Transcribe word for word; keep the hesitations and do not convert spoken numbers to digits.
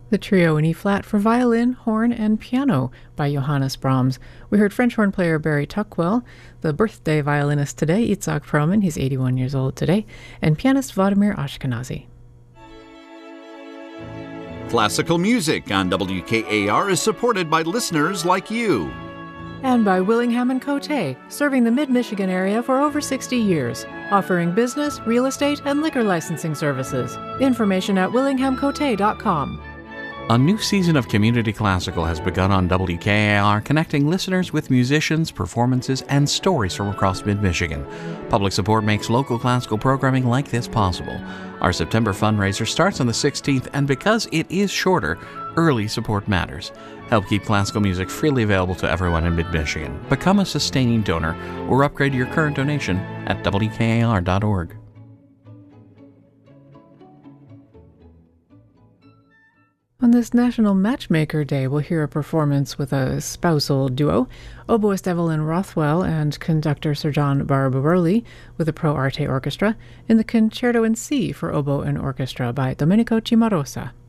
The trio in E-flat for violin, horn, and piano by Johannes Brahms. We heard French horn player Barry Tuckwell, the birthday violinist today, Itzhak Perlman, he's eighty-one years old today, and pianist Vladimir Ashkenazy. Classical music on W K A R is supported by listeners like you. And by Willingham and Cote, serving the mid-Michigan area for over sixty years, offering business, real estate, and liquor licensing services. Information at willingham cote dot com. A new season of Community Classical has begun on W K A R, connecting listeners with musicians, performances, and stories from across mid-Michigan. Public support makes local classical programming like this possible. Our September fundraiser starts on the sixteenth, and because it is shorter, early support matters. Help keep classical music freely available to everyone in mid-Michigan. Become a sustaining donor or upgrade your current donation at W K A R dot org. On this National Matchmaker Day, we'll hear a performance with a spousal duo, oboist Evelyn Rothwell and conductor Sir John Barbaroli with the Pro Arte Orchestra, in the Concerto in C for Oboe and Orchestra by Domenico Cimarosa.